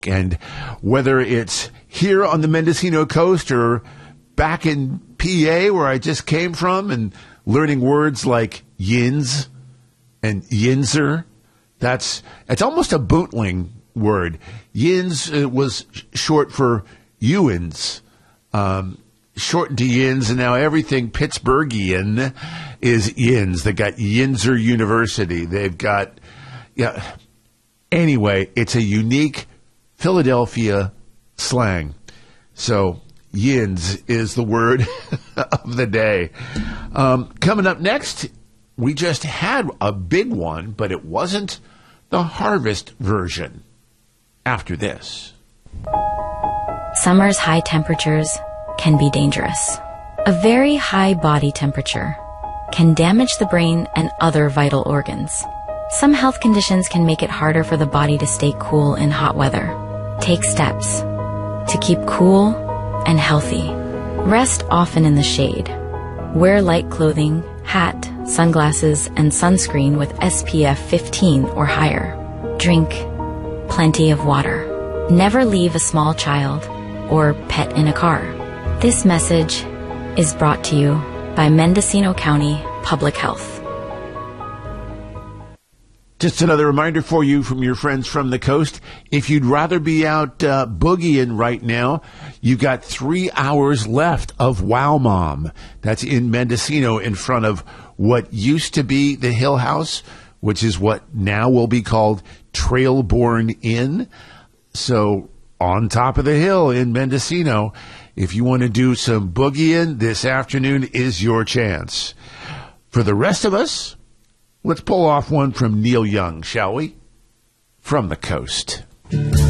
And whether it's here on the Mendocino coast or back in PA where I just came from and learning words like yins and yinzer, it's almost a bootling word. Yins was short for Ewins, shortened to yins, and now everything Pittsburghian is yins. They got Yinzer University. They've got, anyway, it's a unique Philadelphia slang. So yins is the word of the day. Coming up next, we just had a big one, but it wasn't the harvest version. After this. Summer's high temperatures can be dangerous. A very high body temperature can damage the brain and other vital organs. Some health conditions can make it harder for the body to stay cool in hot weather. Take steps to keep cool and healthy. Rest often in the shade. Wear light clothing, hat, sunglasses, and sunscreen with SPF 15 or higher. Drink plenty of water. Never leave a small child or pet in a car. This message is brought to you by Mendocino County Public Health. Just another reminder for you from your friends from the coast. If you'd rather be out boogieing right now, you've got 3 hours left of Wow Mom. That's in Mendocino in front of what used to be the Hill House, which is what now will be called Trailborn Inn. So on top of the hill in Mendocino, if you want to do some boogieing, this afternoon is your chance. For the rest of us, let's pull off one from Neil Young, shall we? From the coast.